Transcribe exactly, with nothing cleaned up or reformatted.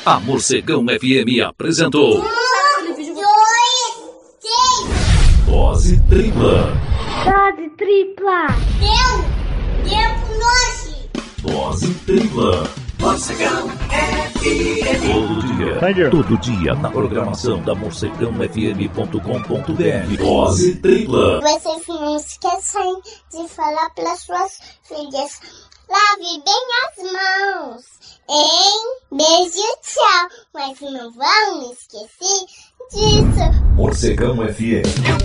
A Morcegão F M apresentou... Um, dois, três. Dose tripla. Dose tripla. Deu. Deu pro lanche. Dose tripla. Morcegão F M. Todo dia. Thank you. Todo dia na programação da morcegão f m ponto com ponto b r. Dose tripla. Vocês não esquecem de falar para suas filhas. Lave bem as mãos. Hein? Beijo, tchau. Mas não vão esquecer disso. Morcegão F M.